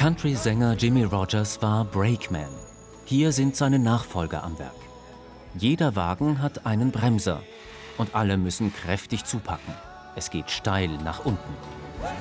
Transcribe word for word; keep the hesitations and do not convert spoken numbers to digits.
Country-Sänger Jimmie Rodgers war Brakeman. Hier sind seine Nachfolger am Werk. Jeder Wagen hat einen Bremser und alle müssen kräftig zupacken. Es geht steil nach unten.